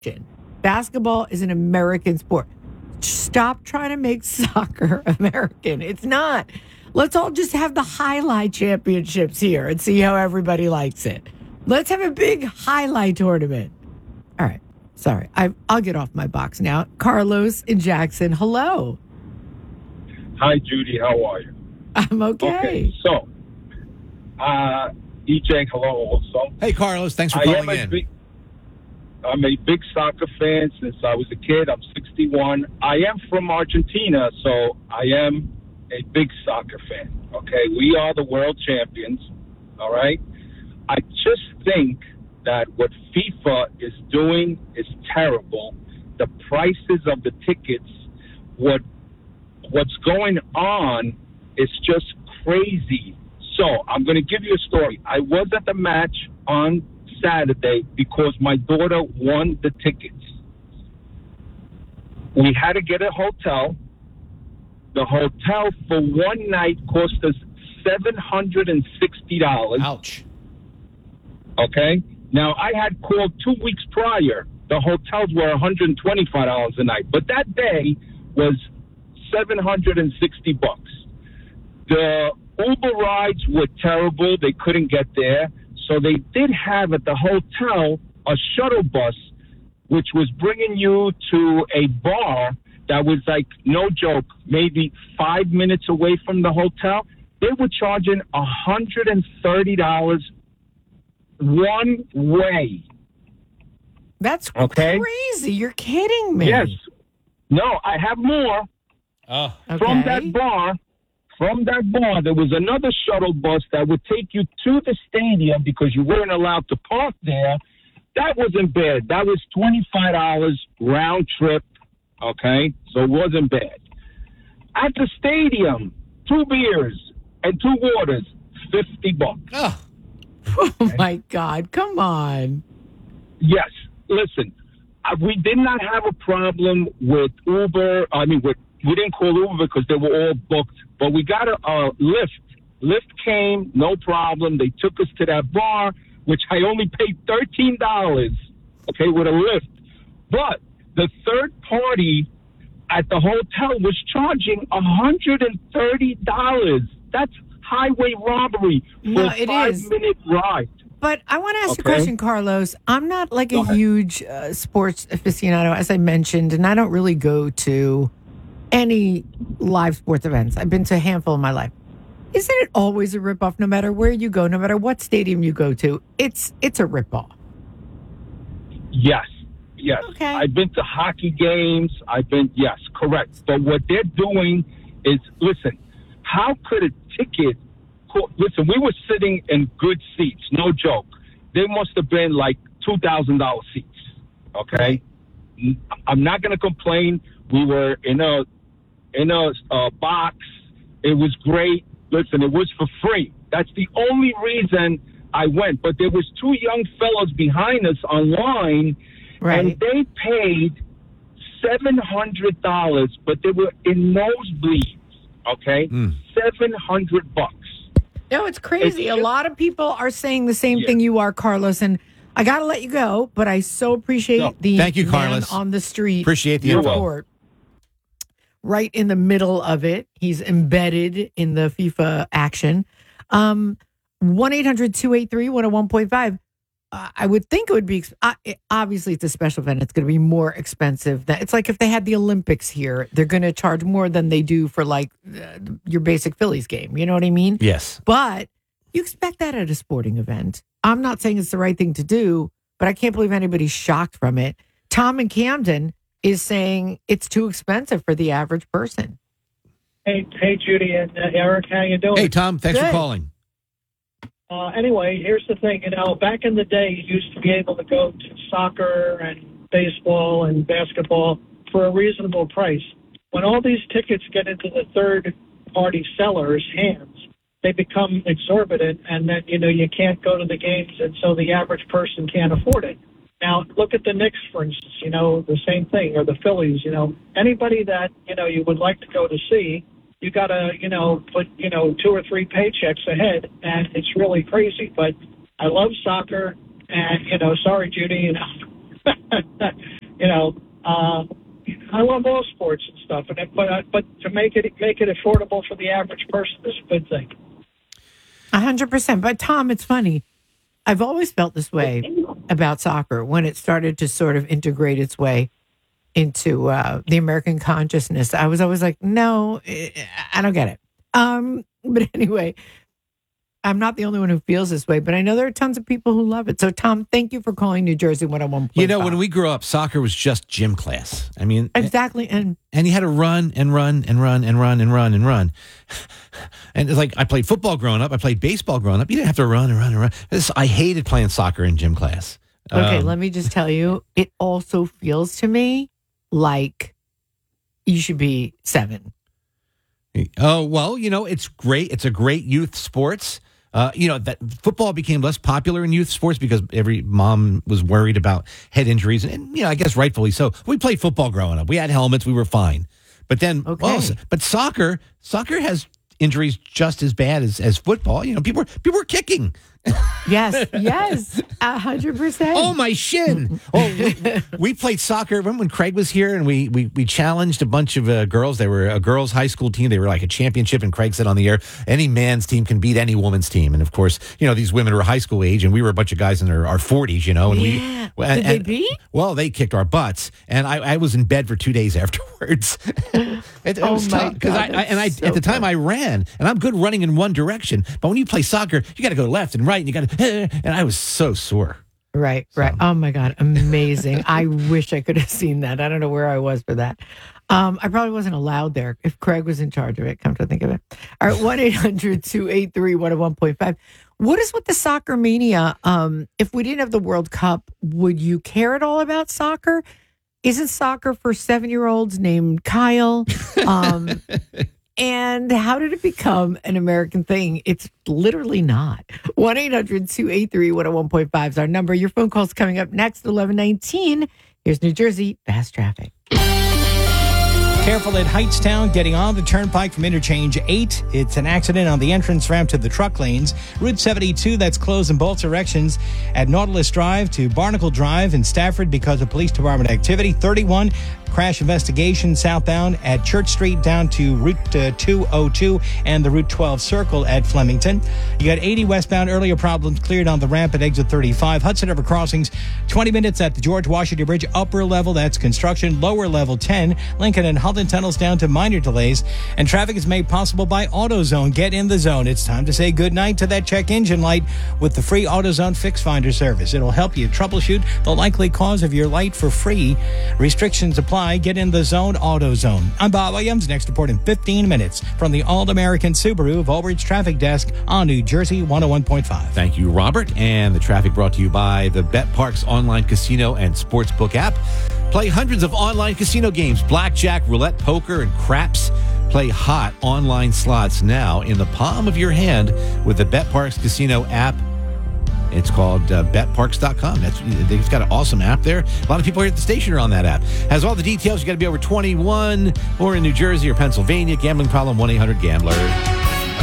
Basketball is an American sport. Stop trying to make soccer American. It's not. Let's all just have the highlight championships here and see how everybody likes it. Let's have a big highlight tournament. All right. Sorry. I'll get off my box now. Carlos in Jackson. Hello. Hi, Judy. How are you? I'm okay. So, EJ, hello also. Hey, Carlos. Thanks for calling in. I'm a big soccer fan since I was a kid. I'm 61. I am from Argentina, so I am a big soccer fan. Okay, we are the world champions. All right. I just think that what FIFA is doing is terrible. The prices of the tickets, what's going on is just crazy. So I'm going to give you a story. I was at the match on Saturday because my daughter won the tickets. We had to get a hotel. The hotel for one night cost us $760. Ouch. Okay? Now, I had called 2 weeks prior. The hotels were $125 a night. But that day was $760. The Uber rides were terrible. They couldn't get there. So they did have at the hotel a shuttle bus, which was bringing you to a bar that was like, no joke, maybe 5 minutes away from the hotel. They were charging $130 one way. That's okay? Crazy. You're kidding me. Yes. No, I have more. Oh. Okay. From that bar, there was another shuttle bus that would take you to the stadium because you weren't allowed to park there. That wasn't bad. That was $25 round trip. Okay, so it wasn't bad. At the stadium, 2 beers and 2 waters, $50. Oh my God! Come on. Yes, listen, we did not have a problem with Uber. We didn't call Uber because they were all booked, but we got a Lyft. Lyft came, no problem. They took us to that bar, which I only paid $13. Okay, with a Lyft, but the third party at the hotel was charging $130. That's highway robbery for a 5-minute ride. But I want to ask a question, Carlos. I'm not like a huge sports aficionado, as I mentioned, and I don't really go to any live sports events. I've been to a handful in my life. Isn't it always a ripoff no matter where you go, no matter what stadium you go to? It's a ripoff. Yes. Okay. I've been to hockey games. Yes, correct. But what they're doing is, listen, how could a ticket, listen, we were sitting in good seats, no joke. They must have been like $2,000 seats, okay? I'm not going to complain. We were in a box. It was great. Listen, it was for free. That's the only reason I went. But there was 2 young fellows behind us online, and they paid $700, but they were in nosebleeds. Okay, $700. No, it's crazy. A lot of people are saying the same thing you are, Carlos. And I got to let you go, but I so appreciate the thank you, man Carlos. on the street. Appreciate the info. Right in the middle of it, he's embedded in the FIFA action. 1-800-283-101.5. I would think it would be, obviously it's a special event. It's going to be more expensive. It's like if they had the Olympics here, they're going to charge more than they do for like your basic Phillies game. You know what I mean? Yes. But you expect that at a sporting event. I'm not saying it's the right thing to do, but I can't believe anybody's shocked from it. Tom in Camden is saying it's too expensive for the average person. Hey, Judy and Eric, how you doing? Hey, Tom, thanks for calling. Anyway, here's the thing. Back in the day, you used to be able to go to soccer and baseball and basketball for a reasonable price. When all these tickets get into the third-party sellers' hands, they become exorbitant, and then, you can't go to the games, and so the average person can't afford it. Now, look at the Knicks, for instance, the same thing, or the Phillies, Anybody that, you would like to go to see, you got to, put, 2 or 3 paychecks ahead, and it's really crazy. But I love soccer, and, sorry, Judy, I love all sports and stuff, but to make it affordable for the average person is a good thing. 100%. But Tom, it's funny. I've always felt this way about soccer when it started to sort of integrate its way into the American consciousness. I was always like, no, I don't get it. But anyway, I'm not the only one who feels this way, but I know there are tons of people who love it. So, Tom, thank you for calling New Jersey 101.5. You know, when we grew up, soccer was just gym class. I mean, exactly. And you had to run and run and run and run and run and run. And it's like I played football growing up. I played baseball growing up. You didn't have to run and run and run. I hated playing soccer in gym class. Okay, let me just tell you, it also feels to me like you should be 7. Oh, well, it's great. It's a great youth sports. That football became less popular in youth sports because every mom was worried about head injuries. And I guess rightfully so. We played football growing up. We had helmets. We were fine. But then, but soccer has injuries just as bad as football. People were kicking. Yes, 100%. Oh, my shin. We played soccer. Remember when Craig was here and we challenged a bunch of girls? They were a girls' high school team. They were like a championship, and Craig said on the air, any man's team can beat any woman's team. And of course, these women were high school age, and we were a bunch of guys in our 40s, And Did they beat? Well, they kicked our butts, and I was in bed for 2 days afterwards. It was tough because at the time I ran, and I'm good running in one direction. But when you play soccer, you got to go left and right, and you got to, and I was so sore. Right. Oh my God, amazing! I wish I could have seen that. I don't know where I was for that. I probably wasn't allowed there if Craig was in charge of it. Come to think of it. All right, 1-800-283-101.5. What is with the soccer mania? If we didn't have the World Cup, would you care at all about soccer? Isn't soccer for 7-year-olds named Kyle? And how did it become an American thing? It's literally not. 1-800-283-101.5 is our number. Your phone call's coming up next, 11:19. Here's New Jersey Fast Traffic. Careful at Heightstown, getting on the turnpike from interchange 8. It's an accident on the entrance ramp to the truck lanes. Route 72, that's closed in both directions at Nautilus Drive to Barnacle Drive in Stafford because of police department activity. 31, crash investigation southbound at Church Street down to Route 202 and the Route 12 circle at Flemington. You got 80 westbound, earlier problems cleared on the ramp at exit 35. Hudson River crossings, 20 minutes at the George Washington Bridge, upper level, that's construction, lower level 10. Lincoln and Halton tunnels down to minor delays. And traffic is made possible by AutoZone. Get in the zone. It's time to say goodnight to that check engine light with the free AutoZone Fix Finder service. It'll help you troubleshoot the likely cause of your light for free. Restrictions apply. Get in the zone, AutoZone. I'm Bob Williams. Next report in 15 minutes from the All-American Subaru of Old Bridge Traffic Desk on New Jersey 101.5. Thank you, Robert. And the traffic brought to you by the BetParx online casino and sportsbook app. Play hundreds of online casino games, blackjack, roulette, poker, and craps. Play hot online slots now in the palm of your hand with the BetParx casino app. It's called betparx.com. They've got an awesome app there. A lot of people here at the station are on that app. Has all the details. You got to be over 21 or in New Jersey or Pennsylvania. Gambling problem, 1-800-GAMBLER.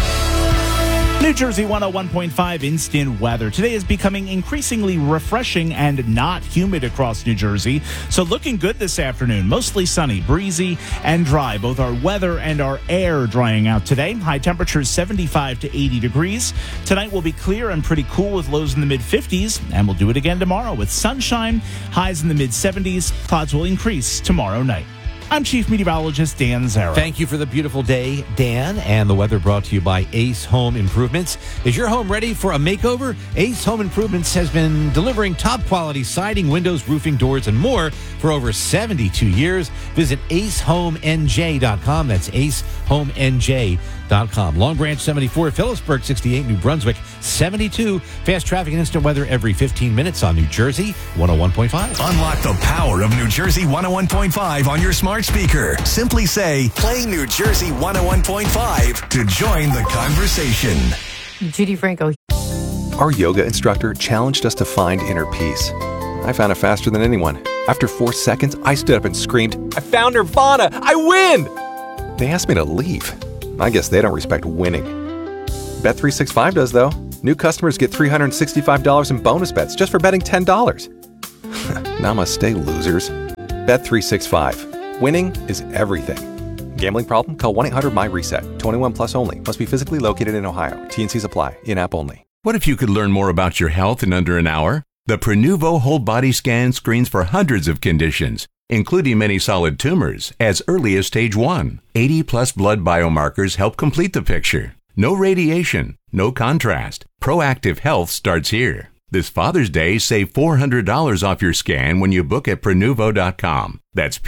New Jersey 101.5 instant weather. Today is becoming increasingly refreshing and not humid across New Jersey. So looking good this afternoon. Mostly sunny, breezy, and dry. Both our weather and our air drying out today. High temperatures 75 to 80 degrees. Tonight will be clear and pretty cool with lows in the mid-50s. And we'll do it again tomorrow with sunshine. Highs in the mid-70s. Clouds will increase tomorrow night. I'm Chief Meteorologist Dan Zara. Thank you for the beautiful day, Dan. And the weather brought to you by Ace Home Improvements. Is your home ready for a makeover? Ace Home Improvements has been delivering top quality siding, windows, roofing, doors, and more for over 72 years. Visit acehomenj.com. That's acehomenj.com. Long Branch 74, Phillipsburg 68, New Brunswick 72. Fast traffic and instant weather every 15 minutes on New Jersey 101.5. Unlock the power of New Jersey 101.5 on your smart speaker. Simply say, play New Jersey 101.5 to join the conversation. Judy Franco. Our yoga instructor challenged us to find inner peace. I found it faster than anyone. After 4 seconds, I stood up and screamed, "I found Nirvana! I win!" They asked me to leave. I guess they don't respect winning. Bet365 does, though. New customers get $365 in bonus bets just for betting $10. Namaste, losers. Bet365. Winning is everything. Gambling problem? Call 1-800-MY-RESET. 21 plus only. Must be physically located in Ohio. T&Cs apply. In-app only. What if you could learn more about your health in under an hour? The Prenuvo whole body scan screens for hundreds of conditions, including many solid tumors, as early as stage 1. 80-plus blood biomarkers help complete the picture. No radiation, no contrast. Proactive health starts here. This Father's Day, save $400 off your scan when you book at Prenuvo.com. That's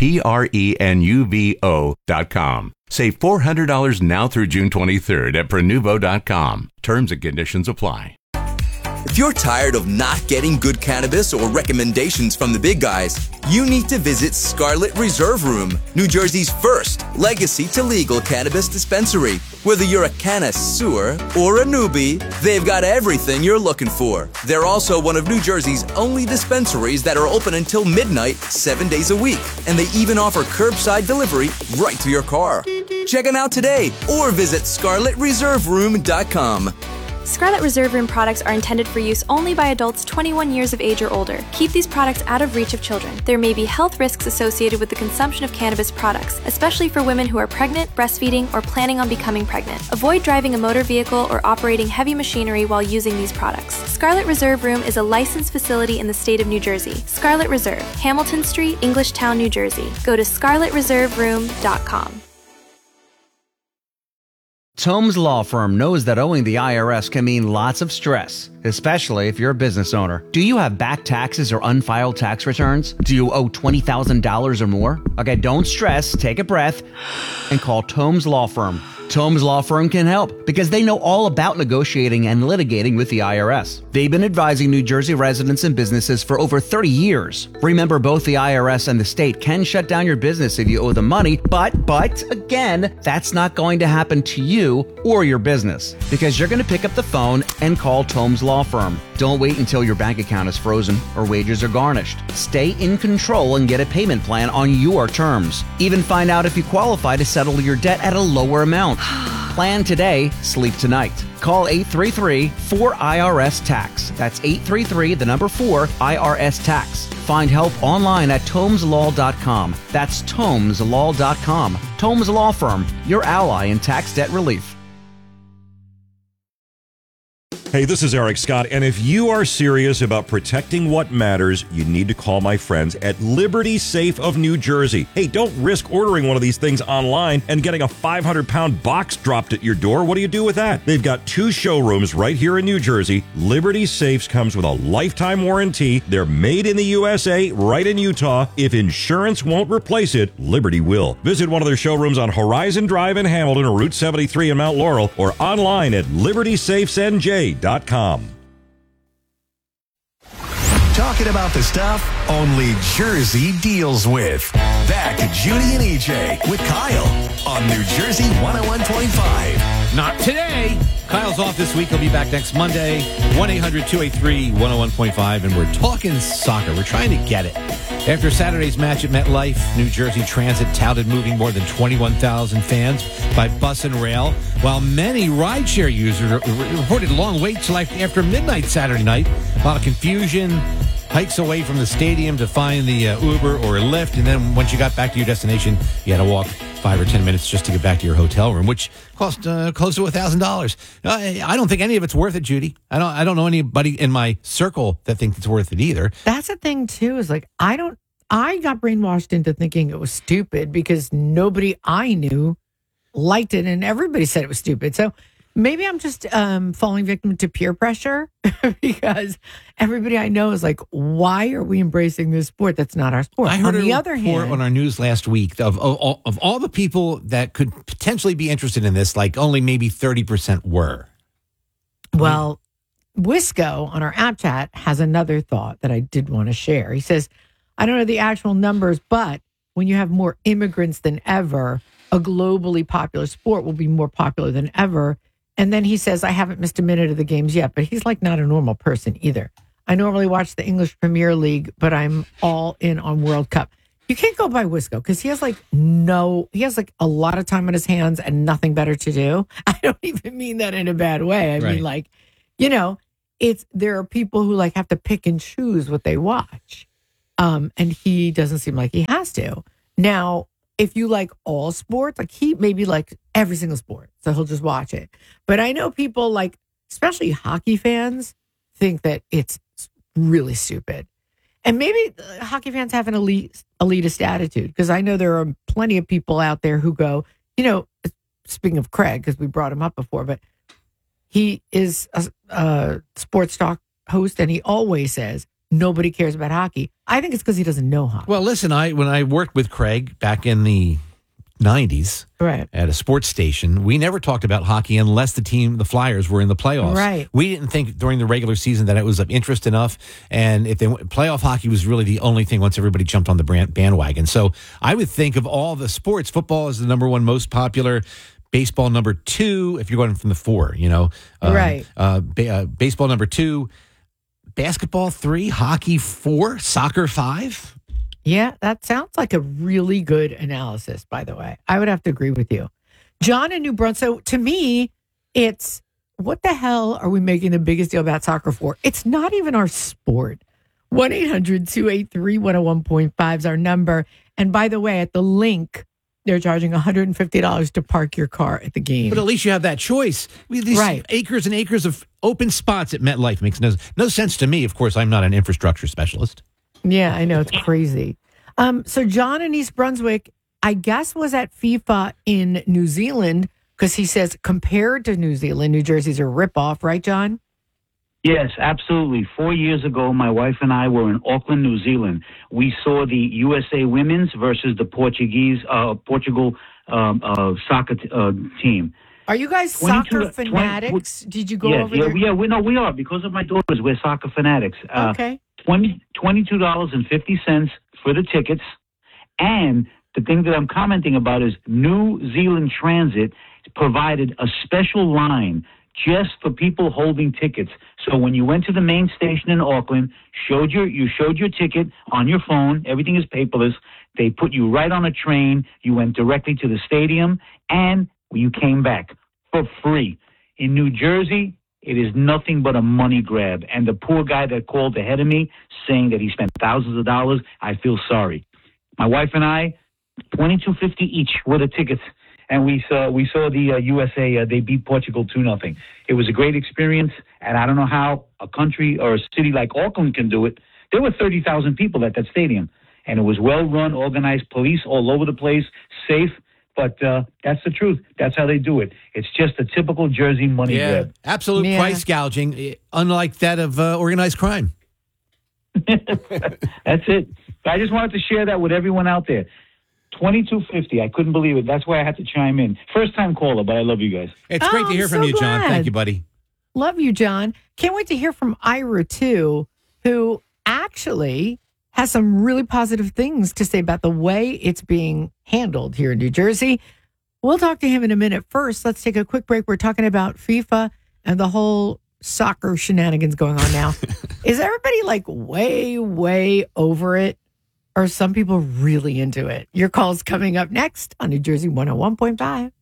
Prenuvo.com. Save $400 now through June 23rd at Prenuvo.com. Terms and conditions apply. If you're tired of not getting good cannabis or recommendations from the big guys, you need to visit Scarlet Reserve Room, New Jersey's first legacy to legal cannabis dispensary. Whether you're a connoisseur or a newbie, they've got everything you're looking for. They're also one of New Jersey's only dispensaries that are open until midnight, 7 days a week. And they even offer curbside delivery right to your car. Check them out today or visit ScarletReserveRoom.com. Scarlet Reserve Room products are intended for use only by adults 21 years of age or older. Keep these products out of reach of children. There may be health risks associated with the consumption of cannabis products, especially for women who are pregnant, breastfeeding, or planning on becoming pregnant. Avoid driving a motor vehicle or operating heavy machinery while using these products. Scarlet Reserve Room is a licensed facility in the state of New Jersey. Scarlet Reserve, Hamilton Street, Englishtown, New Jersey. Go to ScarletReserveRoom.com. Tomes Law Firm knows that owing the IRS can mean lots of stress, especially if you're a business owner. Do you have back taxes or unfiled tax returns? Do you owe $20,000 or more? Okay, don't stress, take a breath, and call Tomes Law Firm. Tomes Law Firm can help because they know all about negotiating and litigating with the IRS. They've been advising New Jersey residents and businesses for over 30 years. Remember, both the IRS and the state can shut down your business if you owe them money, but again, that's not going to happen to you or your business because you're going to pick up the phone and call Tomes Law Firm. Don't wait until your bank account is frozen or wages are garnished. Stay in control and get a payment plan on your terms. Even find out if you qualify to settle your debt at a lower amount. Plan today, sleep tonight. Call 833-4IRS-TAX. That's 833-4-IRS-TAX. Find help online at TomesLaw.com. That's TomesLaw.com. Tomes Law Firm, your ally in tax debt relief. Hey, this is Eric Scott, and if you are serious about protecting what matters, you need to call my friends at Liberty Safe of New Jersey. Hey, don't risk ordering one of these things online and getting a 500-pound box dropped at your door. What do you do with that? They've got 2 showrooms right here in New Jersey. Liberty Safes comes with a lifetime warranty. They're made in the USA, right in Utah. If insurance won't replace it, Liberty will. Visit one of their showrooms on Horizon Drive in Hamilton or Route 73 in Mount Laurel or online at libertysafesnj.com. Talking about the stuff only Jersey deals with. Back to Judy and EJ with Kyle on New Jersey 101.5. Not today. Kyle's off this week. He'll be back next Monday. 1-800-283-101.5. And we're talking soccer. We're trying to get it. After Saturday's match at MetLife, New Jersey Transit touted moving more than 21,000 fans by bus and rail, while many rideshare users reported long waits till after midnight Saturday night. A lot of confusion, hikes away from the stadium to find the Uber or Lyft, and then once you got back to your destination, you had to walk 5 or 10 minutes just to get back to your hotel room, which cost close to $1,000. I don't think any of it's worth it, Judy. I don't know anybody in my circle that thinks it's worth it either. That's the thing too. Is like I got brainwashed into thinking it was stupid because nobody I knew liked it, and everybody said it was stupid. So maybe I'm just falling victim to peer pressure because everybody I know is like, why are we embracing this sport? That's not our sport. I heard on the other hand, on our news last week of all the people that could potentially be interested in this, like only maybe 30% were. Well, Wisco on our app chat has another thought that I did want to share. He says, I don't know the actual numbers, but when you have more immigrants than ever, a globally popular sport will be more popular than ever. And then he says, I haven't missed a minute of the games yet, but he's like not a normal person either. I normally watch the English Premier League, but I'm all in on World Cup. You can't go by Wisco because he has like a lot of time on his hands and nothing better to do. I don't even mean that in a bad way. I mean, like, there are people who like have to pick and choose what they watch. And he doesn't seem like he has to. Now, if you like all sports, like he maybe like every single sport, so he'll just watch it. But I know people like, especially hockey fans, think that it's really stupid. And maybe hockey fans have an elitist attitude, because I know there are plenty of people out there who go, speaking of Craig, because we brought him up before, but he is a sports talk host, and he always says nobody cares about hockey. I think it's because he doesn't know hockey. Well, listen, when I worked with Craig back in the 90s, right, at a sports station, we never talked about hockey unless the Flyers, were in the playoffs. Right. We didn't think during the regular season that it was of interest enough, and if playoff hockey was really the only thing once everybody jumped on the bandwagon. So I would think of all the sports, football is the number one most popular, baseball number 2, if you're going from the 4, right. Baseball number 2, basketball 3, hockey 4, soccer 5. Yeah, that sounds like a really good analysis, by the way. I would have to agree with you. John in New Brunswick. So to me, it's what the hell are we making the biggest deal about soccer for? It's not even our sport. 1-800-283-101.5 is our number. And by the way, at the link, they're charging $150 to park your car at the game. But at least you have that choice. We have these right. acres and acres of open spots at MetLife. Makes no sense to me. Of course, I'm not an infrastructure specialist. Yeah, I know. It's crazy. So John in East Brunswick, I guess, was at FIFA in New Zealand, because he says compared to New Zealand, New Jersey's a ripoff, right, John? Yes, absolutely. 4 years ago, my wife and I were in Auckland, New Zealand. We saw the USA women's versus the Portugal soccer team. Are you guys soccer fanatics? Did you go over there? Yeah, we are. Because of my daughters, we're soccer fanatics. Okay. $22.50 for the tickets. And the thing that I'm commenting about is New Zealand Transit provided a special line just for people holding tickets. So when you went to the main station in Auckland, you showed your ticket on your phone, everything is paperless. They put you right on a train. You went directly to the stadium, and you came back for free. In New Jersey, it is nothing but a money grab. And the poor guy that called ahead of me saying that he spent thousands of dollars, I feel sorry. My wife and I, $22.50 each were the tickets. And we saw the USA, they beat Portugal 2-0. It was a great experience, and I don't know how a country or a city like Auckland can do it. There were 30,000 people at that stadium, and it was well-run, organized, police all over the place, safe. But that's the truth. That's how they do it. It's just a typical Jersey money grab. Absolute price gouging, unlike that of organized crime. That's it. I just wanted to share that with everyone out there. $22.50. I couldn't believe it. That's why I had to chime in. First time caller, but I love you guys. It's great to hear from you, John. Thank you, buddy. Love you, John. Can't wait to hear from Ira, too, who actually has some really positive things to say about the way it's being handled here in New Jersey. We'll talk to him in a minute. First, let's take a quick break. We're talking about FIFA and the whole soccer shenanigans going on now. Is everybody like way, way over it? Or are some people really into it? Your call's coming up next on New Jersey 101.5.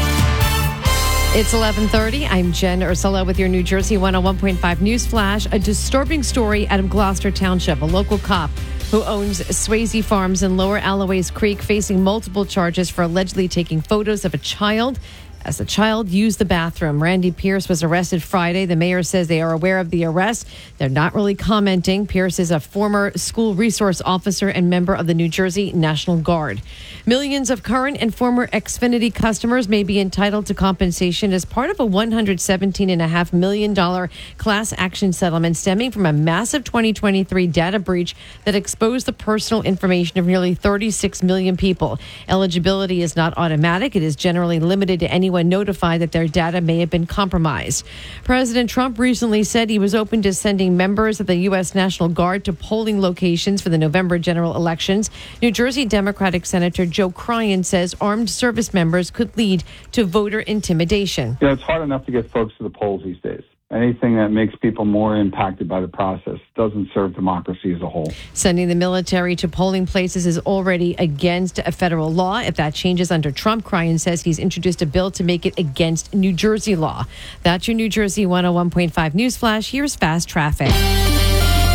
It's 11:30. I'm Jen Ursula with your New Jersey 101.5 News Flash. A disturbing story out of Gloucester Township. A local cop who owns Swayze Farms in Lower Alloways Creek facing multiple charges for allegedly taking photos of a child as the child used the bathroom. Randy Pierce was arrested Friday. The mayor says they are aware of the arrest. They're not really commenting. Pierce is a former school resource officer and member of the New Jersey National Guard. Millions of current and former Xfinity customers may be entitled to compensation as part of a $117.5 million class action settlement stemming from a massive 2023 data breach that exposed the personal information of nearly 36 million people. Eligibility is not automatic. It is generally limited to anyone notified that their data may have been compromised. President Trump recently said he was open to sending members of the U.S. National Guard to polling locations for the November general elections. New Jersey Democratic Senator Joe Cryan says armed service members could lead to voter intimidation. It's hard enough to get folks to the polls these days. Anything that makes people more impacted by the process doesn't serve democracy as a whole. Sending the military to polling places is already against a federal law. If that changes under Trump, Cryan says he's introduced a bill to make it against New Jersey law. That's your New Jersey 101.5 News Flash. Here's Fast Traffic.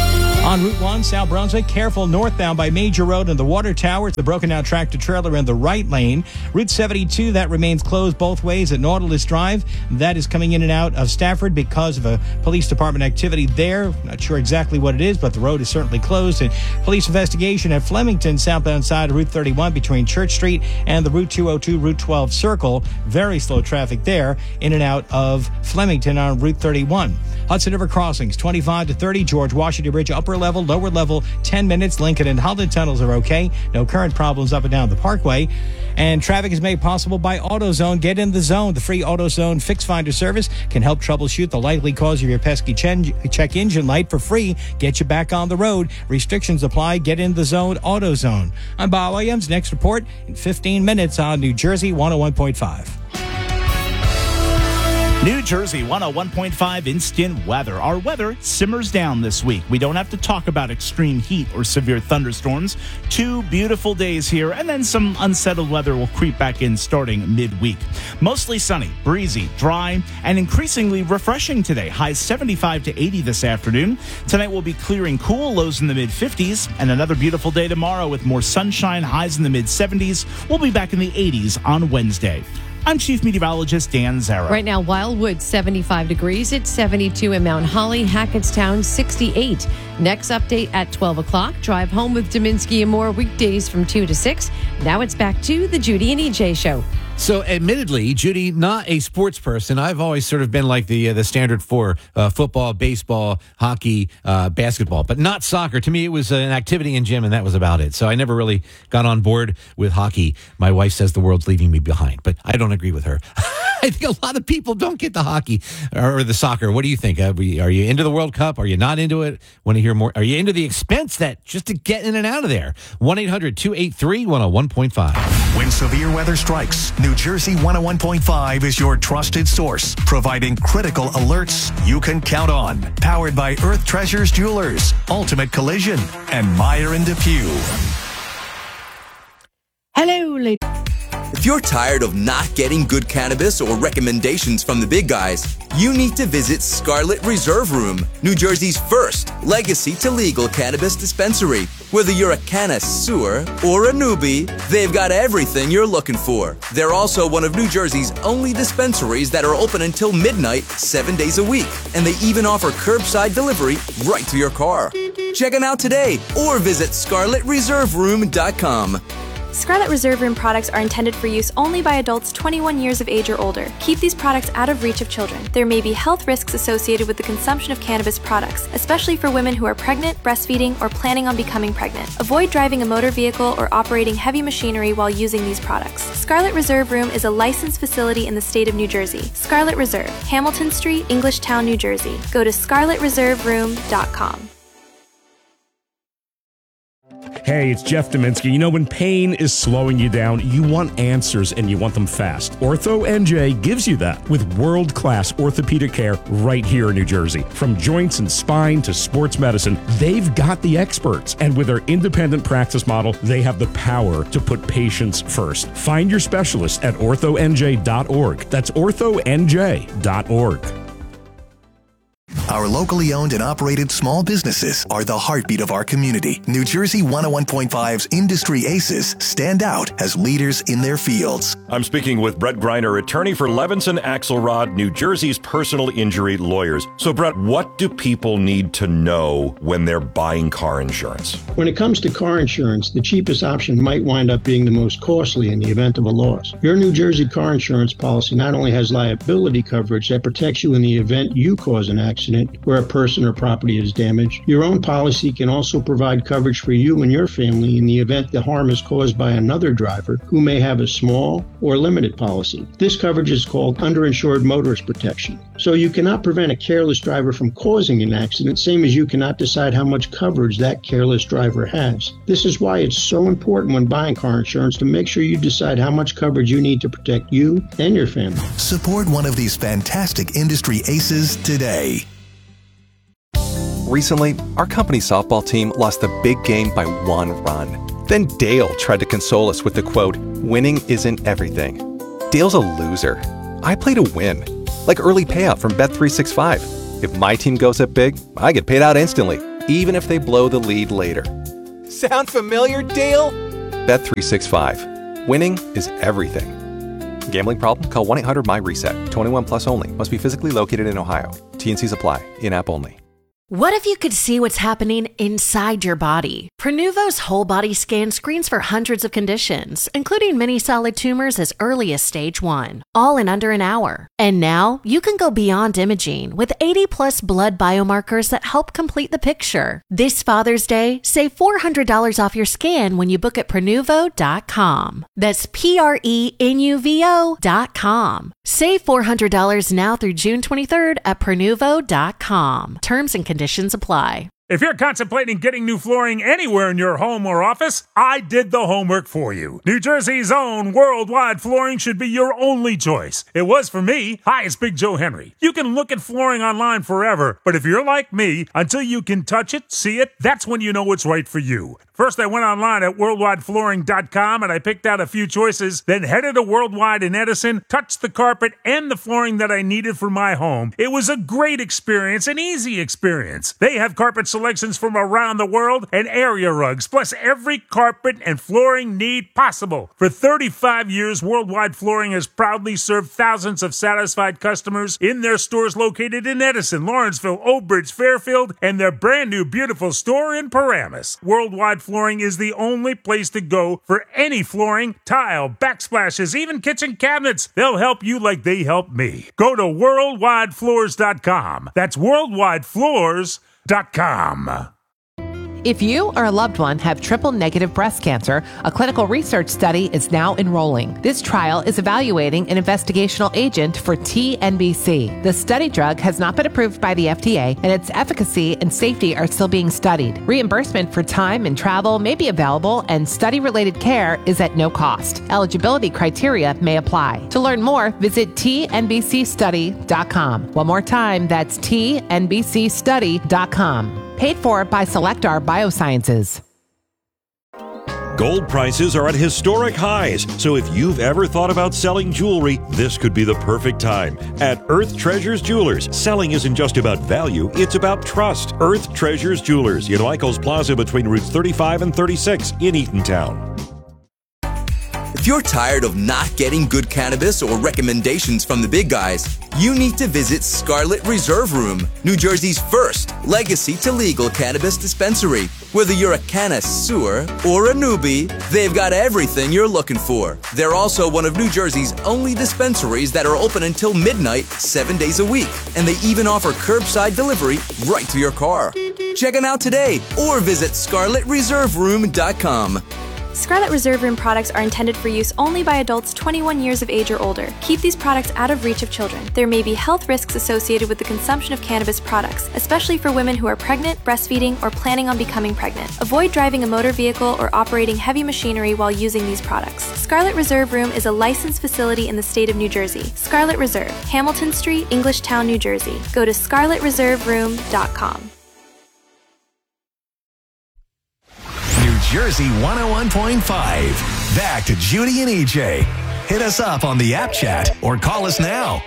On Route 1, South Brunswick, careful northbound by Major Road and the Water Tower. The broken down tractor trailer in the right lane. Route 72, that remains closed both ways at Nautilus Drive. That is coming in and out of Stafford because of a police department activity there. Not sure exactly what it is, but the road is certainly closed. And police investigation at Flemington, southbound side of Route 31 between Church Street and the Route 202, Route 12 circle. Very slow traffic there in and out of Flemington on Route 31. Hudson River Crossings, 25 to 30. George Washington Bridge, upper level, lower level, 10 minutes. Lincoln and Holden tunnels are okay. No current problems up and down the Parkway. And traffic is made possible by AutoZone. Get in the zone. The free AutoZone Fix Finder service can help troubleshoot the likely cause of your pesky check engine light for free. Get you back on the road. Restrictions apply. Get in the zone. AutoZone. I'm Bob Williams. Next report in 15 minutes on New Jersey 101.5. New Jersey 101.5 instant weather. Our weather simmers down this week. We don't have to talk about extreme heat or severe thunderstorms. 2 beautiful days here, and then some unsettled weather will creep back in starting midweek. Mostly sunny, breezy, dry, and increasingly refreshing today. Highs 75 to 80 this afternoon. Tonight will be clearing cool, lows in the mid-50s, and another beautiful day tomorrow with more sunshine, highs in the mid-70s. We'll be back in the 80s on Wednesday. I'm Chief Meteorologist Dan Zarrow. Right now, Wildwood, 75 degrees. It's 72 in Mount Holly, Hackettstown, 68. Next update at 12 o'clock. Drive home with Dominski and more weekdays from 2 to 6. Now it's back to the Judy and EJ Show. So, admittedly, Judy, not a sports person. I've always sort of been like the standard for football, baseball, hockey, basketball, but not soccer. To me, it was an activity in gym, and that was about it. So I never really got on board with hockey. My wife says the world's leaving me behind, but I don't agree with her. I think a lot of people don't get the hockey or the soccer. What do you think? Are you into the World Cup? Are you not into it? Want to hear more? Are you into the expense that just to get in and out of there? 1-800-283-101.5. When severe weather strikes, New Jersey 101.5 is your trusted source, providing critical alerts you can count on. Powered by Earth Treasures Jewelers, Ultimate Collision, and Meyer and Depew. Hello, ladies. If you're tired of not getting good cannabis or recommendations from the big guys, you need to visit Scarlet Reserve Room, New Jersey's first legacy to legal cannabis dispensary. Whether you're a connoisseur or a newbie, they've got everything you're looking for. They're also one of New Jersey's only dispensaries that are open until midnight, 7 days a week. And they even offer curbside delivery right to your car. Check them out today or visit ScarletReserveRoom.com. Scarlet Reserve Room products are intended for use only by adults 21 years of age or older. Keep these products out of reach of children. There may be health risks associated with the consumption of cannabis products, especially for women who are pregnant, breastfeeding, or planning on becoming pregnant. Avoid driving a motor vehicle or operating heavy machinery while using these products. Scarlet Reserve Room is a licensed facility in the state of New Jersey. Scarlet Reserve, Hamilton Street, Englishtown, New Jersey. Go to ScarletReserveRoom.com. Hey, it's Jeff Dominski. You know, when pain is slowing you down, you want answers and you want them fast. Ortho NJ gives you that with world-class orthopedic care right here in New Jersey. From joints and spine to sports medicine, they've got the experts. And with their independent practice model, they have the power to put patients first. Find your specialist at orthonj.org. That's orthonj.org. Our locally owned and operated small businesses are the heartbeat of our community. New Jersey 101.5's Industry Aces stand out as leaders in their fields. I'm speaking with Brett Greiner, attorney for Levinson Axelrod, New Jersey's personal injury lawyers. So, Brett, what do people need to know when they're buying car insurance? When it comes to car insurance, the cheapest option might wind up being the most costly in the event of a loss. Your New Jersey car insurance policy not only has liability coverage that protects you in the event you cause an accident where a person or property is damaged, your own policy can also provide coverage for you and your family in the event the harm is caused by another driver who may have a small or limited policy. This coverage is called underinsured motorist protection. So you cannot prevent a careless driver from causing an accident, same as you cannot decide how much coverage that careless driver has. This is why it's so important when buying car insurance to make sure you decide how much coverage you need to protect you and your family. Support one of these fantastic industry aces today. Recently, our company softball team lost the big game by 1 run. Then Dale tried to console us with the quote, "Winning isn't everything." Dale's a loser. I play to win. Like early payout from Bet365. If my team goes up big, I get paid out instantly. even if they blow the lead later. Sound familiar, Dale? Bet365. Winning is everything. Gambling problem? Call 1-800-MY-RESET. 21 plus only. Must be physically located in Ohio. T&Cs apply. In-app only. What if you could see what's happening inside your body? Prenuvo's whole body scan screens for hundreds of conditions, including many solid tumors as early as stage 1, all in under an hour. And now you can go beyond imaging with 80 plus blood biomarkers that help complete the picture. This Father's Day, save $400 off your scan when you book at Prenuvo.com. That's Prenuvo.com. Save $400 now through June 23rd at Prenuvo.com. Terms and conditions apply. If you're contemplating getting new flooring anywhere in your home or office, I did the homework for you. New Jersey's own Worldwide Flooring should be your only choice. It was for me. Hi, it's Big Joe Henry. You can look at flooring online forever, but if you're like me, until you can touch it, see it, that's when you know it's right for you. First, I went online at worldwideflooring.com and I picked out a few choices, then headed to Worldwide in Edison, touched the carpet and the flooring that I needed for my home. It was a great experience, an easy experience. They have carpet selections from around the world and area rugs, plus every carpet and flooring need possible. For 35 years, Worldwide Flooring has proudly served thousands of satisfied customers in their stores located in Edison, Lawrenceville, Oak Ridge, Fairfield, and their brand new beautiful store in Paramus. Worldwide Flooring is the only place to go for any flooring, tile, backsplashes, even kitchen cabinets. They'll help you like they help me. Go to worldwidefloors.com. That's worldwidefloors.com. If you or a loved one have triple-negative breast cancer, a clinical research study is now enrolling. This trial is evaluating an investigational agent for TNBC. The study drug has not been approved by the FDA, and its efficacy and safety are still being studied. Reimbursement for time and travel may be available, and study-related care is at no cost. Eligibility criteria may apply. To learn more, visit tnbcstudy.com. One more time, that's tnbcstudy.com. Paid for by Selectar Biosciences. Gold prices are at historic highs, so if you've ever thought about selling jewelry, this could be the perfect time. At Earth Treasures Jewelers, selling isn't just about value, it's about trust. Earth Treasures Jewelers in Lycos Plaza between routes 35 and 36 in Eatontown. If you're tired of not getting good cannabis or recommendations from the big guys, you need to visit Scarlet Reserve Room, New Jersey's first legacy to legal cannabis dispensary. Whether you're a connoisseur or a newbie, they've got everything you're looking for. They're also one of New Jersey's only dispensaries that are open until midnight, 7 days a week. And they even offer curbside delivery right to your car. Check them out today or visit ScarletReserveRoom.com. Scarlet Reserve Room products are intended for use only by adults 21 years of age or older. Keep these products out of reach of children. There may be health risks associated with the consumption of cannabis products, especially for women who are pregnant, breastfeeding, or planning on becoming pregnant. Avoid driving a motor vehicle or operating heavy machinery while using these products. Scarlet Reserve Room is a licensed facility in the state of New Jersey. Scarlet Reserve, Hamilton Street, Englishtown, New Jersey. Go to ScarletReserveRoom.com. New Jersey 101.5. Back to Judy and EJ. Hit us up on the app chat or call us now.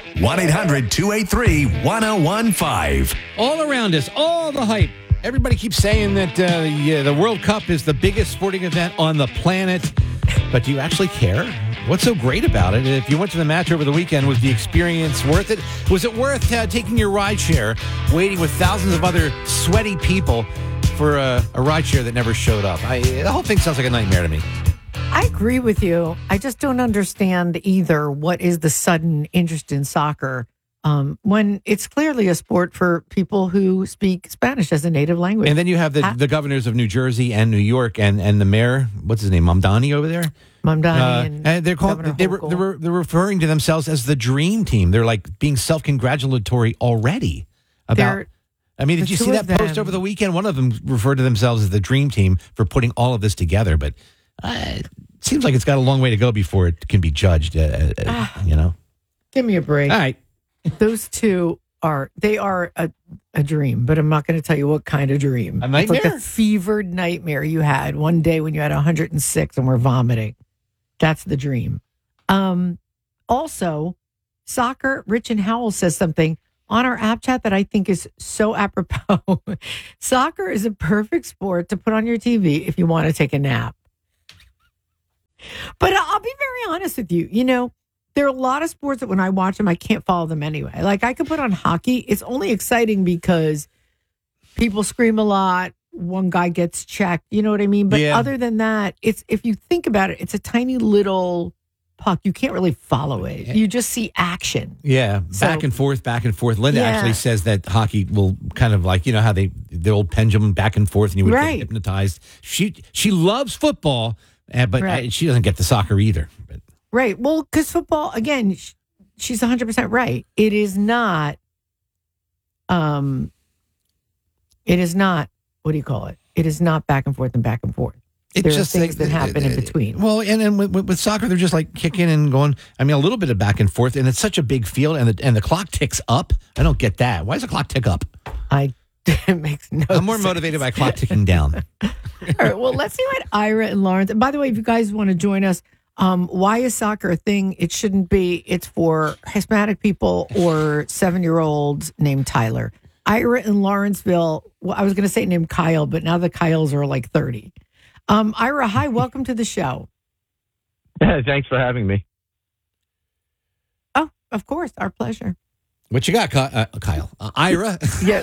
1-800-283-1015. All around us, all the hype. Everybody keeps saying that the World Cup is the biggest sporting event on the planet. But do you actually care? What's so great about it? If you went to the match over the weekend, was the experience worth it? Was it worth taking your rideshare, waiting with thousands of other sweaty people for a rideshare that never showed up? The whole thing sounds like a nightmare to me. I agree with you. I just don't understand either what is the sudden interest in soccer when it's clearly a sport for people who speak Spanish as a native language. And then you have the governors of New Jersey and New York and the mayor, what's his name, Mamdani over there? Mamdani and they're called. They're referring to themselves as the Dream Team. They're like being self-congratulatory already about. I mean, did you see that post over the weekend? One of them referred to themselves as the Dream Team for putting all of this together, but it seems like it's got a long way to go before it can be judged. You know, give me a break. All right, those two are a dream, but I'm not going to tell you what kind of dream. A nightmare? It's like the fevered nightmare you had one day when you had 106 and were vomiting. That's the dream. Also, soccer. Rich and Howell says something. on our app chat that I think is so apropos. Soccer is a perfect sport to put on your TV if you want to take a nap. But I'll be very honest with you. You know, there are a lot of sports that when I watch them, I can't follow them anyway. Like I could put on hockey. It's only exciting because people scream a lot. One guy gets checked. You know what I mean? But other than that, it's if you think about it, it's a tiny little puck. You can't really follow it. You just see action. Yeah, back and forth, back and forth. Linda actually says that hockey will kind of like, you know how the old pendulum back and forth and you would get hypnotized. She loves football, but she doesn't get the soccer either. But. Right. Well, because football, again, she's 100% right. It is not, what do you call it? It is not back and forth and back and forth. There are things that happen in between. Well, and then with soccer, they're just like kicking and going. I mean, a little bit of back and forth, and it's such a big field, and the clock ticks up. I don't get that. Why does the clock tick up? It makes no sense. I'm more motivated by clock ticking down. All right, well, let's see what Ira and Lawrence. And by the way, if you guys want to join us, why is soccer a thing? It shouldn't be. It's for Hispanic people or 7-year-olds named Tyler. Ira in Lawrenceville. Well, I was going to say named Kyle, but now the Kyles are like 30. Ira, hi, welcome to the show. Thanks for having me. Oh, of course, our pleasure. What you got, Kyle? Ira? Yeah.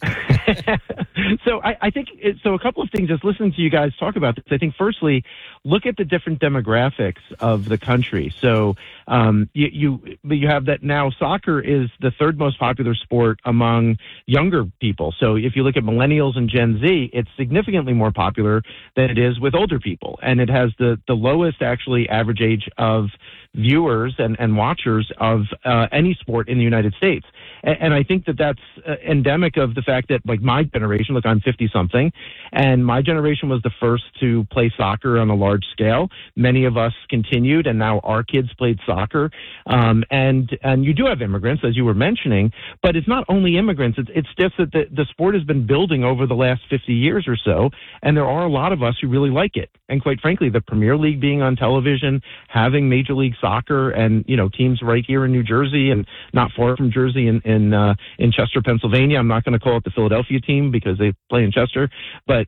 So I think, a couple of things, just listening to you guys talk about this, I think firstly, look at the different demographics of the country. So you have that now soccer is the third most popular sport among younger people. So if you look at millennials and Gen Z, it's significantly more popular than it is with older people. And it has the lowest actually average age of viewers and watchers of any sport in the United States. And I think that's endemic of the fact that, like, my generation, look, I'm 50-something, and my generation was the first to play soccer on a large scale. Many of us continued, and now our kids played soccer. And you do have immigrants, as you were mentioning, but it's not only immigrants. It's just that the sport has been building over the last 50 years or so, and there are a lot of us who really like it. And quite frankly, the Premier League being on television, having Major League Soccer, and teams right here in New Jersey and not far from Jersey in Chester, Pennsylvania. I'm not going to call it the Philadelphia team because they play in Chester, but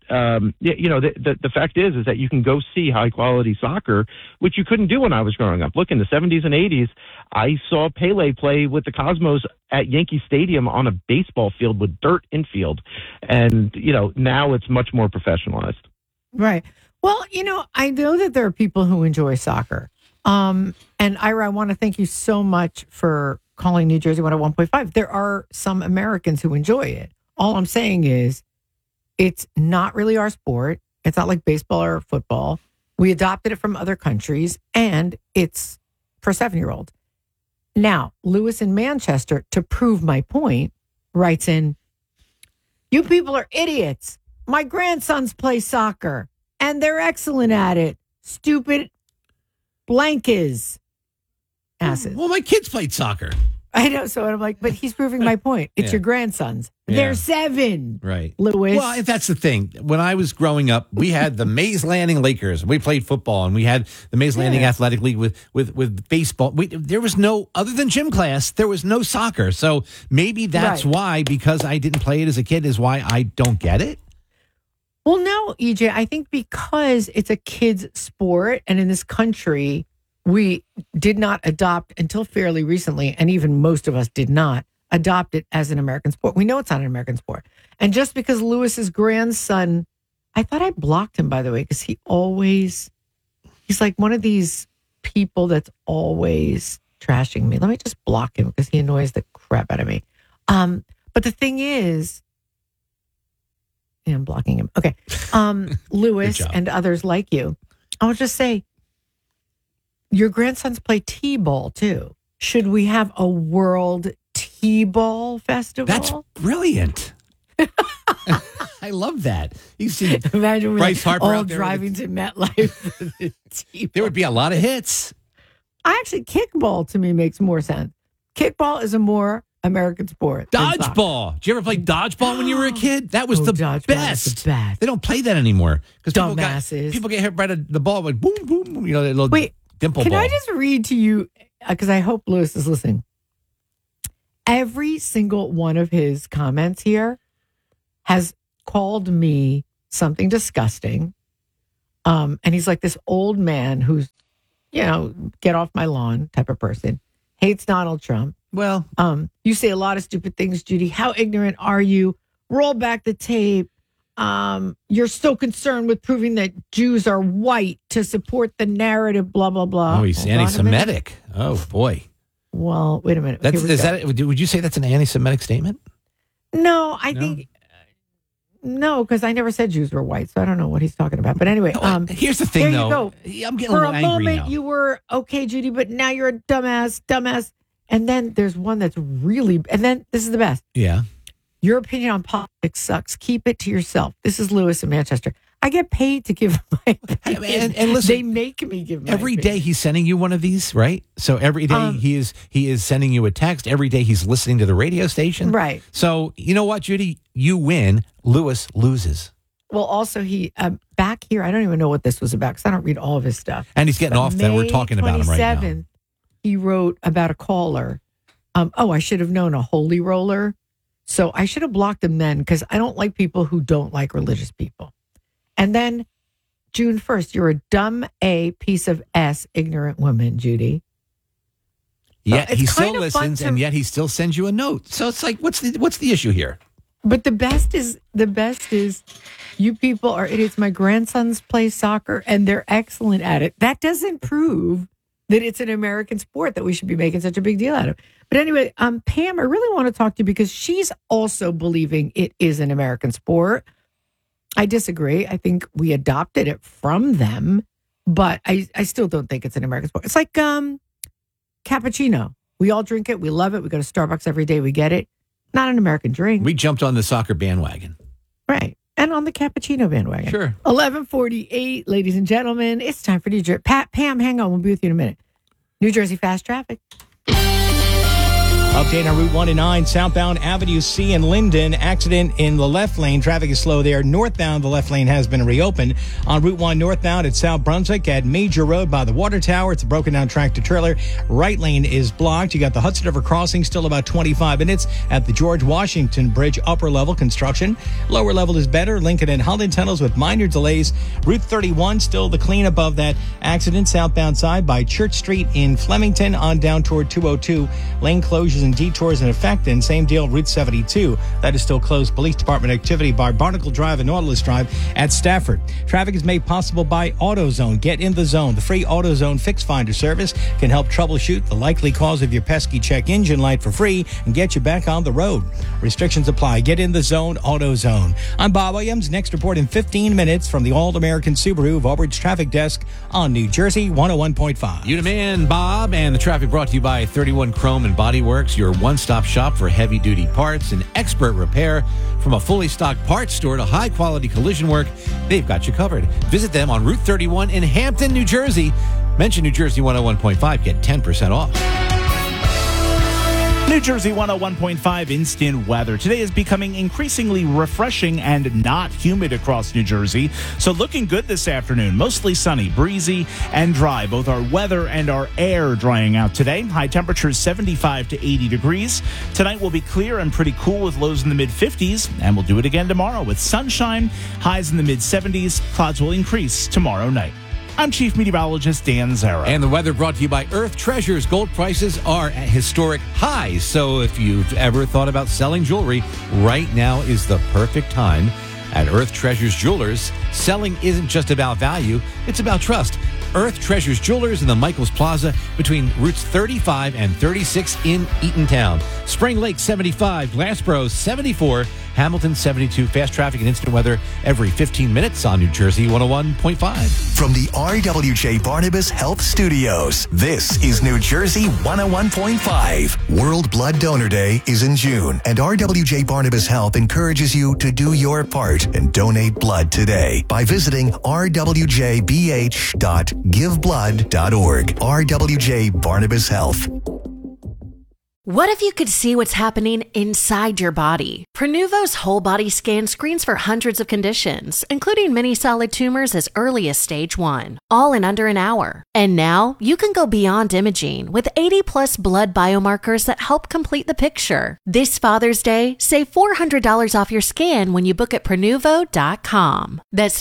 the fact is that you can go see high quality soccer, which you couldn't do when I was growing up. Look, in the 70s and 80s, I saw Pele play with the Cosmos at Yankee Stadium on a baseball field with dirt infield, and now it's much more professionalized. Right. Well, I know that there are people who enjoy soccer. And Ira, I want to thank you so much for calling New Jersey 101.5. There are some Americans who enjoy it. All I'm saying is it's not really our sport. It's not like baseball or football. We adopted it from other countries, and it's for 7-year-olds. Now, Lewis in Manchester, to prove my point, writes in, "You people are idiots. My grandsons play soccer, and they're excellent at it. Stupid blankers. Asses." Well, my kids played soccer. I know. So I'm like, but he's proving my point. It's your grandsons. Yeah. They're 7. Right. Lewis. Well, that's the thing. When I was growing up, we had the Mays Landing Lakers. We played football, and we had the Mays Landing Athletic League with baseball. There was no, other than gym class, there was no soccer. So maybe that's why, because I didn't play it as a kid, is why I don't get it. Well, no, EJ, I think because it's a kid's sport, and in this country, we did not adopt until fairly recently, and even most of us did not adopt it as an American sport. We know it's not an American sport. And just because Lewis's grandson, I thought I blocked him, by the way, because he's like one of these people that's always trashing me. Let me just block him because he annoys the crap out of me. But the thing is, I'm blocking him. Okay. Lewis and others like you. I'll just say, your grandsons play T-ball too. Should we have a world T-ball festival? That's brilliant. I love that. You see, imagine Bryce Harper all driving to MetLife. There would be a lot of hits. Kickball to me makes more sense. Kickball is a more American sport. Dodgeball. Did you ever play dodgeball when you were a kid? That was the best. They don't play that anymore because people get hit by the ball with boom, boom. Little dimple can ball. I just read to you, because I hope Lewis is listening. every single one of his comments here has called me something disgusting. And he's like this old man who's, get off my lawn type of person. Hates Donald Trump. Well, you say a lot of stupid things, Judy. How ignorant are you? Roll back the tape. You're so concerned with proving that Jews are white to support the narrative, blah, blah, blah. Oh, he's anti-Semitic. Oh, boy. Well, wait a minute. Would you say that's an anti-Semitic statement? No, I think... No, because I never said Jews were white, so I don't know what he's talking about. But anyway, here's the thing, there though. You go. I'm getting For a little a angry moment, now. you were okay, Judy, but now you're a dumbass. And then there's one that's really, and then this is the best. Yeah. Your opinion on politics sucks. Keep it to yourself. This is Lewis in Manchester. I get paid to give my opinion. And listen, they make me give my every opinion. day he's sending you one of these, right? So every day he is sending you a text. Every day he's listening to the radio station. Right. So you know what, Judy? You win. Lewis loses. Well, also he back here, I don't even know what this was about because I don't read all of his stuff. And he's getting But off that we're talking about him right now. May 27th, he wrote about a caller. I should have known, a holy roller. So I should have blocked him then because I don't like people who don't like religious people. And then June 1st, you're a dumb A piece of S ignorant woman, Judy. Yet it's he still kind of fun listens, to- and yet he still sends you a note. So it's like, what's the issue here? But the best is you people are idiots. My grandsons play soccer and they're excellent at it. That doesn't prove that it's an American sport that we should be making such a big deal out of. But anyway, Pam, I really want to talk to you because she's also believing it is an American sport. I disagree. I think we adopted it from them, but I still don't think it's an American sport. It's like cappuccino. We all drink it. We love it. We go to Starbucks every day. We get it. Not an American drink. We jumped on the soccer bandwagon. Right. And on the cappuccino bandwagon. Sure. 11:48, ladies and gentlemen. It's time for New Jersey. Pam, hang on. We'll be with you in a minute. New Jersey fast traffic. Update on Route 1 and 9, southbound Avenue C in Linden. Accident in the left lane. Traffic is slow there. Northbound, the left lane has been reopened. On Route 1 northbound at South Brunswick at Major Road by the water tower. It's a broken down tractor trailer. Right lane is blocked. You got the Hudson River crossing, still about 25 minutes at the George Washington Bridge upper level construction. Lower level is better. Lincoln and Holland tunnels with minor delays. Route 31 still the clean above that accident. Southbound side by Church Street in Flemington on down toward 202. Lane closures and detours in effect, and same deal Route 72 that is still closed. Police department activity by Barnacle Drive and Nautilus Drive at Stafford. Traffic is made possible by AutoZone. Get in the zone. The free AutoZone Fix Finder service can help troubleshoot the likely cause of your pesky check engine light for free and get you back on the road. Restrictions apply. Get in the zone. AutoZone. I'm Bob Williams. Next report in 15 minutes from the All-American Subaru of Auburn's traffic desk on New Jersey 101.5. You the man, Bob, and the traffic brought to you by 31 Chrome and Body Works, your one-stop shop for heavy-duty parts and expert repair. From a fully stocked parts store to high-quality collision work, they've got you covered. Visit them on Route 31 in Hampton, New Jersey. Mention New Jersey 101.5, get 10% off. New Jersey 101.5 instant weather. Today is becoming increasingly refreshing and not humid across New Jersey. So looking good this afternoon. Mostly sunny, breezy, and dry. Both our weather and our air drying out today. High temperatures 75 to 80 degrees. Tonight will be clear and pretty cool with lows in the mid-50s. And we'll do it again tomorrow with sunshine. Highs in the mid-70s. Clouds will increase tomorrow night. I'm Chief Meteorologist Dan Zara. And the weather brought to you by Earth Treasures. Gold prices are at historic highs. So if you've ever thought about selling jewelry, right now is the perfect time. At Earth Treasures Jewelers, selling isn't just about value, it's about trust. Earth Treasures Jewelers in the Michaels Plaza between routes 35 and 36 in Eatontown. Spring Lake 75, Glassboro 74, Hamilton 72. Fast traffic and instant weather every 15 minutes on New Jersey 101.5. From the RWJ Barnabas Health Studios, this is New Jersey 101.5. World Blood Donor Day is in June, and RWJ Barnabas Health encourages you to do your part and donate blood today by visiting rwjbh.giveblood.org. RWJ Barnabas Health. What if you could see what's happening inside your body? Prenuvo's whole body scan screens for hundreds of conditions, including many solid tumors as early as stage 1, all in under an hour. And now you can go beyond imaging with 80 plus blood biomarkers that help complete the picture. This Father's Day, save $400 off your scan when you book at Prenuvo.com. That's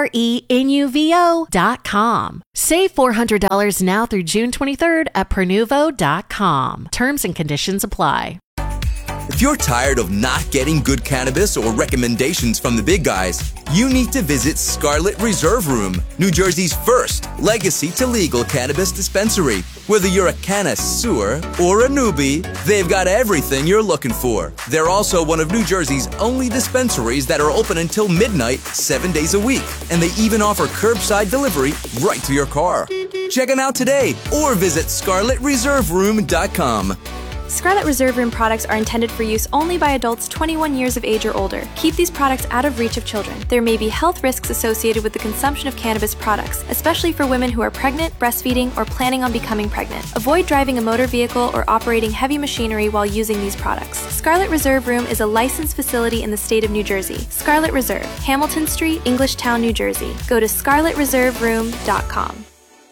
Prenuvo.com. Save $400 now through June 23rd at Prenuvo.com. Terms and conditions apply. If you're tired of not getting good cannabis or recommendations from the big guys, you need to visit Scarlet Reserve Room, New Jersey's first legacy to legal cannabis dispensary. Whether you're a connoisseur or a newbie, they've got everything you're looking for. They're also one of New Jersey's only dispensaries that are open until midnight, 7 days a week. And they even offer curbside delivery right to your car. Check them out today or visit ScarletReserveRoom.com. Scarlet Reserve Room products are intended for use only by adults 21 years of age or older. Keep these products out of reach of children. There may be health risks associated with the consumption of cannabis products, especially for women who are pregnant, breastfeeding, or planning on becoming pregnant. Avoid driving a motor vehicle or operating heavy machinery while using these products. Scarlet Reserve Room is a licensed facility in the state of New Jersey. Scarlet Reserve, Hamilton Street, Englishtown, New Jersey. Go to ScarletReserveRoom.com.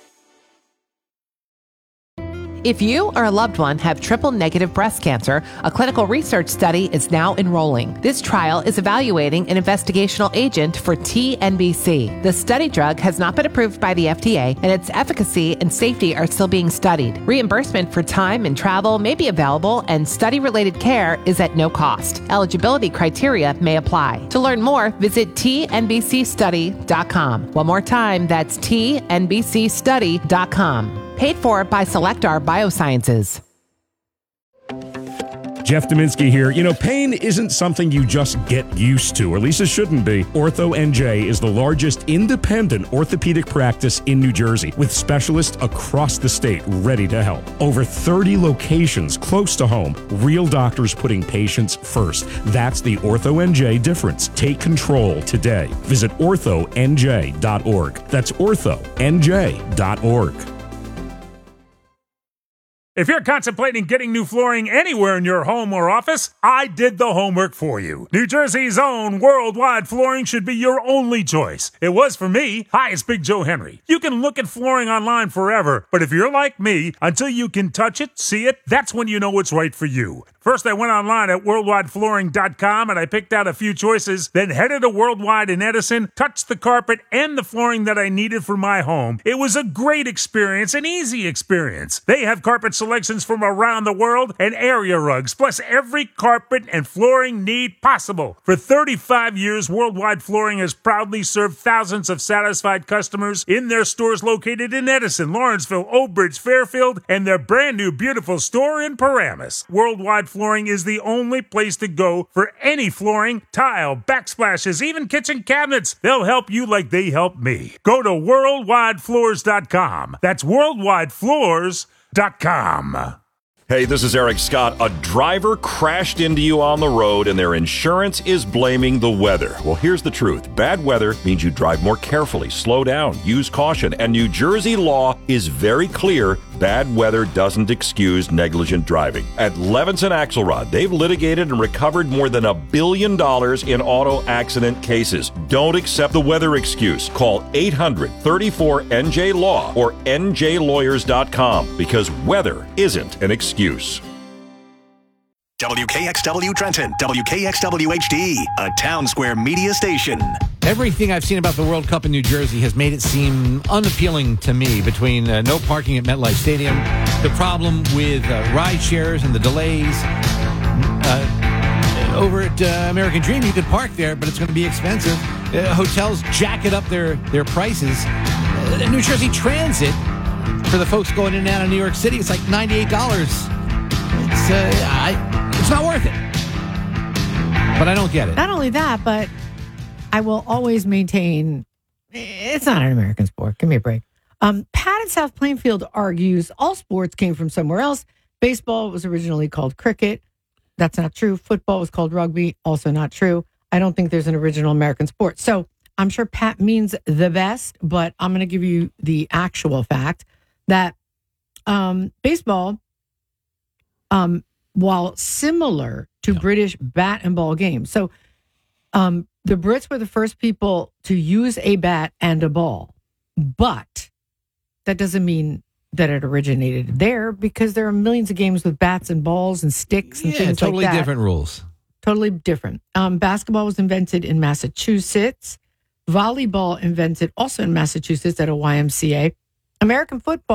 If you or a loved one have triple-negative breast cancer, a clinical research study is now enrolling. This trial is evaluating an investigational agent for TNBC. The study drug has not been approved by the FDA, and its efficacy and safety are still being studied. Reimbursement for time and travel may be available, and study-related care is at no cost. Eligibility criteria may apply. To learn more, visit tnbcstudy.com. One more time, that's tnbcstudy.com. Paid for by Selectar Biosciences. Jeff Dominski here. You know, pain isn't something you just get used to, or at least it shouldn't be. Ortho NJ is the largest independent orthopedic practice in New Jersey, with specialists across the state ready to help. Over 30 locations close to home, real doctors putting patients first. That's the Ortho NJ difference. Take control today. Visit orthonj.org. That's orthonj.org. If you're contemplating getting new flooring anywhere in your home or office, I did the homework for you. New Jersey's own Worldwide Flooring should be your only choice. It was for me. Hi, it's Big Joe Henry. You can look at flooring online forever, but if you're like me, until you can touch it, see it, that's when you know it's right for you. First, I went online at worldwideflooring.com and I picked out a few choices, then headed to Worldwide in Edison, touched the carpet and the flooring that I needed for my home. It was a great experience, an easy experience. They have carpet selections from around the world and area rugs, plus every carpet and flooring need possible. For 35 years, Worldwide Flooring has proudly served thousands of satisfied customers in their stores located in Edison, Lawrenceville, Oak Ridge, Fairfield, and their brand new beautiful store in Paramus. Worldwide Flooring is the only place to go for any flooring, tile, backsplashes, even kitchen cabinets. They'll help you like they helped me. Go to worldwidefloors.com. That's worldwidefloors.com. Hey, this is Eric Scott. A driver crashed into you on the road and their insurance is blaming the weather. Well, here's the truth. Bad weather means you drive more carefully, slow down, use caution, and New Jersey law is very clear. Bad weather doesn't excuse negligent driving. At Levinson Axelrod, they've litigated and recovered more than $1 billion in auto accident cases. Don't accept the weather excuse. Call 800-34-NJ-LAW or njlawyers.com because weather isn't an excuse. WKXW Trenton, WKXW HD, a Town Square media station. Everything I've seen about the World Cup in New Jersey has made it seem unappealing to me, between no parking at MetLife Stadium, the problem with ride shares and the delays. Over at American Dream, you could park there, but it's going to be expensive. Hotels jacket up their prices. New Jersey Transit, for the folks going in and out of New York City, it's like $98. It's not worth it. But I don't get it. Not only that, but I will always maintain it's not an American sport. Give me a break. Pat in South Plainfield argues all sports came from somewhere else. Baseball was originally called cricket. That's not true. Football was called rugby. Also not true. I don't think there's an original American sport. So I'm sure Pat means the best, but I'm going to give you the actual fact that baseball while similar to British bat and ball games. So the Brits were the first people to use a bat and a ball, but that doesn't mean that it originated there, because there are millions of games with bats and balls and sticks and things totally like that. different rules. Totally different. Basketball was invented in Massachusetts. Volleyball invented also in Massachusetts at a YMCA. American football